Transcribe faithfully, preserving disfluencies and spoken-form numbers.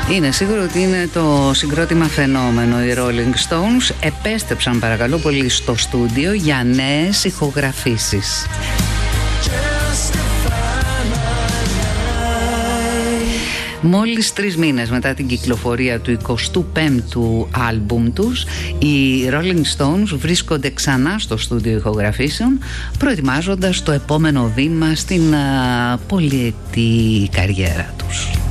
Είναι σίγουρο ότι είναι το συγκρότημα φαινόμενο. Οι Rolling Stones επέστρεψαν παρακαλώ πολύ στο στούντιο για νέες ηχογραφήσεις. Μόλις τρεις μήνες μετά την κυκλοφορία του εικοστού πέμπτου άλμπουμ τους, οι Rolling Stones βρίσκονται ξανά στο στούντιο ηχογραφήσεων, προετοιμάζοντας το επόμενο βήμα στην α, πολυετή καριέρα τους.